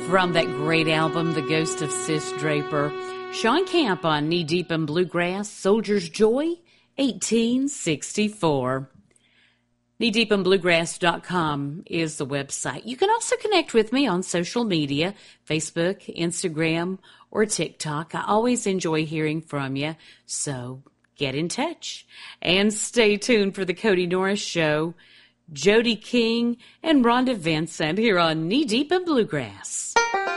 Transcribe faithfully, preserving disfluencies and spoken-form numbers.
From that great album, The Ghost of Sis Draper, Sean Camp on Knee Deep in Bluegrass, Soldier's Joy, eighteen sixty-four. knee deep in bluegrass dot com is the website. You can also connect with me on social media, Facebook, Instagram, or TikTok. I always enjoy hearing from you, so get in touch. And stay tuned for the Cody Norris Show. Jody King and Rhonda Vincent here on Knee Deep in Bluegrass.